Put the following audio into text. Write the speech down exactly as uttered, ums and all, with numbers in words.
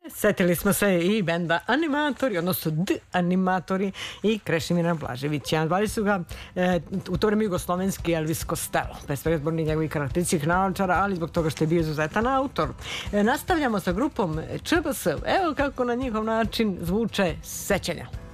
Setili smo se i benda Animatori, odnosno D Animatori i Krešimira Blaževića. Zvali su ga e, u to vreme jugoslovenski Elvis Costello, pre svega zbog njegovih karakterističnih naočara, ali zbog toga što je bio izuzetan autor. E, nastavljamo sa grupom Č B S. Evo kako na njihov način zvuče Sećanja.